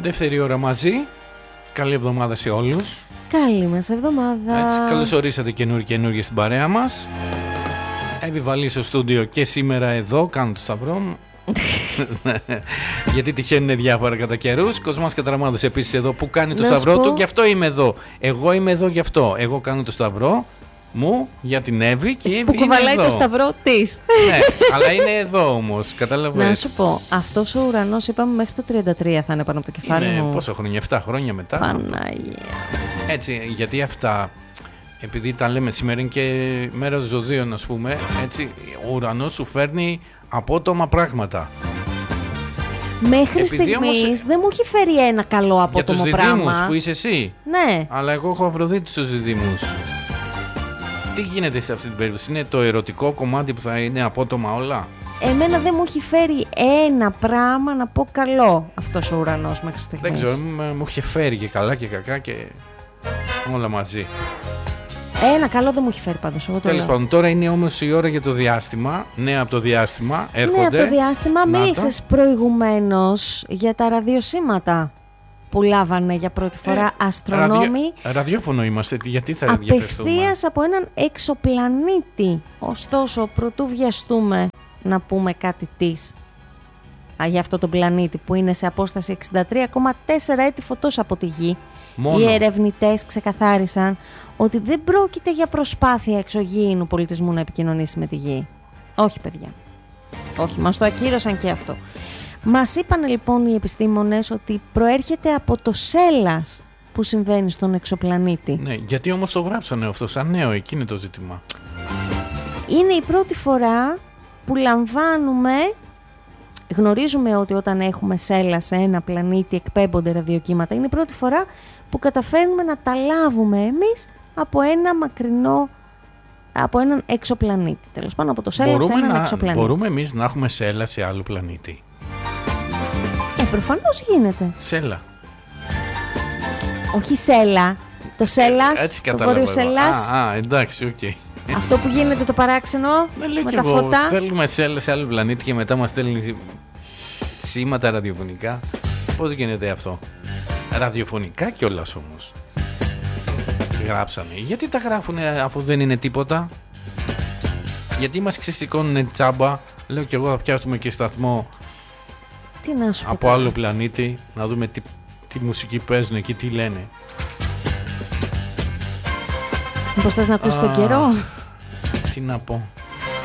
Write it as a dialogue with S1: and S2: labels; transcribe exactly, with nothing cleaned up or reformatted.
S1: Δεύτερη ώρα μαζί. Καλή εβδομάδα σε όλους.
S2: Καλή μας εβδομάδα.
S1: Έτσι, καλώς ορίσατε καινούργοι καινούργοι στην παρέα μας. Εύη Βαλή στο στούντιο και σήμερα εδώ. Κάνω το σταυρό μου. Γιατί τυχαίνουν διάφορα κατά καιρούς. Κοσμάς Κατραμάδος επίσης εδώ που κάνει το
S2: να
S1: σταυρό
S2: πω...
S1: του. Γι' αυτό είμαι εδώ. Εγώ είμαι εδώ γι' αυτό. Εγώ κάνω το σταυρό μου για την Εύη και η Εύη
S2: που
S1: είναι
S2: κουβαλάει
S1: εδώ.
S2: Το σταυρό της.
S1: Ναι, αλλά είναι εδώ όμως. Κατάλαβες.
S2: Να σου πω, αυτός ο ουρανός είπαμε μέχρι το τριάντα τρία θα είναι πάνω από το κεφάλι
S1: είναι
S2: μου.
S1: Πόσα χρόνια, επτά χρόνια μετά.
S2: Παναγία.
S1: Έτσι, γιατί αυτά, επειδή τα λέμε σήμερα είναι και μέρα των ζωδίων, ας πούμε, έτσι, ο ουρανός σου φέρνει απότομα πράγματα.
S2: Μέχρι
S1: Επειδή
S2: στιγμής
S1: όμως...
S2: δεν μου έχει φέρει ένα καλό απότομο
S1: για τους
S2: πράγμα.
S1: διδύμους που είσαι εσύ.
S2: Ναι.
S1: Αλλά εγώ έχω Αφροδίτη στους διδύμους. Τι γίνεται σε αυτή την περίπτωση, είναι το ερωτικό κομμάτι που θα είναι απότομα όλα.
S2: Εμένα δεν μου έχει φέρει ένα πράγμα να πω καλό αυτός ο ουρανός μέχρι στιγμής.
S1: Δεν ξέρω, μου είχε φέρει και καλά και κακά και όλα μαζί.
S2: Ένα καλό δεν μου έχει φέρει πάντως.
S1: Τέλος πάντων, τώρα είναι όμως η ώρα για το διάστημα. Νέα από το διάστημα έρχονται.
S2: Ναι, από το διάστημα
S1: Να
S2: μίλησες προηγουμένως για τα ραδιοσύματα που λάβανε για πρώτη φορά
S1: ε,
S2: αστρονόμοι.
S1: Ραδιο... Ραδιόφωνο είμαστε, γιατί θα ενδιαφερθούμε.
S2: Απευθείας από έναν εξωπλανήτη. Ωστόσο, πρωτού βιαστούμε να πούμε κάτι της α, για αυτό το πλανήτη που είναι σε απόσταση εξήντα τρία κόμμα τέσσερα έτη φωτός από τη Γη.
S1: Μόνο.
S2: Οι ερευνητές ξεκαθάρισαν ότι δεν πρόκειται για προσπάθεια εξωγήινου πολιτισμού να επικοινωνήσει με τη Γη. Όχι, παιδιά. Όχι, μας το ακύρωσαν και αυτό. Μας είπαν λοιπόν οι επιστήμονες ότι προέρχεται από το σέλας που συμβαίνει στον εξωπλανήτη.
S1: Ναι, γιατί όμως το γράψανε αυτό σαν νέο, εκεί είναι το ζήτημα.
S2: Είναι η πρώτη φορά που λαμβάνουμε, γνωρίζουμε ότι όταν έχουμε σέλα σε ένα πλανήτη εκπέμπονται ραδιοκύματα, είναι η πρώτη φορά που καταφέρνουμε να τα λάβουμε εμείς από ένα μακρινό, από έναν εξωπλανήτη. Τέλος πάντων, από το σέλα
S1: μπορούμε
S2: σε έναν
S1: να,
S2: εξωπλανήτη.
S1: Μπορούμε εμείς να έχουμε σέλα σε άλλο πλανήτη.
S2: Ε, προφανώς γίνεται.
S1: Σέλα.
S2: Όχι σέλα. Το σέλας,
S1: Έτσι
S2: το
S1: κατάλαβα.
S2: βόρειο σέλας.
S1: Α, α, εντάξει, οκ. Okay.
S2: Αυτό που γίνεται το παράξενο
S1: Δεν λέω
S2: με
S1: κι
S2: τα
S1: εγώ,
S2: φώτα.
S1: στέλνουμε σέλα σε άλλο πλανήτη και μετά μας στέλνει σήματα ραδιοφωνικά. Πώς γίνεται αυτό? Ραδιοφωνικά κιόλας όμως. Γράψανε. Γιατί τα γράφουνε αφού δεν είναι τίποτα? Γιατί μας ξεσηκώνουνε τσάμπα? Λέω κι εγώ θα πιάσουμε και σταθμό
S2: Τι να σου πω
S1: από
S2: τώρα.
S1: άλλο πλανήτη, να δούμε τι, τι μουσική παίζουν εκεί, τι λένε.
S2: Μήπως θες να ακούσεις τον
S1: Α,
S2: καιρό?
S1: Τι να πω.